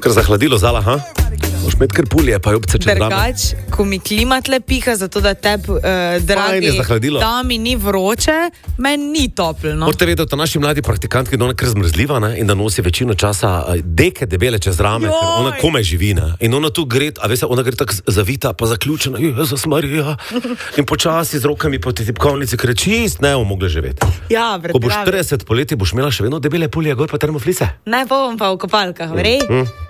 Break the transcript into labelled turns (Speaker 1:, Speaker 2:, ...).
Speaker 1: kar zahladilo zala, ha? Moš med kar pulje, pa jopce čez rame.
Speaker 2: Drugač, ko mi klima tle piha, zato da dragi, da mi ni vroče, meni ni toplo. No?
Speaker 1: Morate vedeti, da naši mladi praktikantki, da ona kar zmrzljiva, ne? In da nosi večino časa deke debele čez rame, ker ona komaj živi, ne? In ona tu gre, a veste, ona gre tako zavita, pa zaključena, Jezus Marija, in počasi z rokami po tej tipkovnici, ker je čist, ne bomo mogli živeti.
Speaker 2: Ja,
Speaker 1: ko boš 40 poleti, boš imela še vedno debele pulje, gor pa termoflise.
Speaker 2: Ne bom pa v kopalkah, vrej?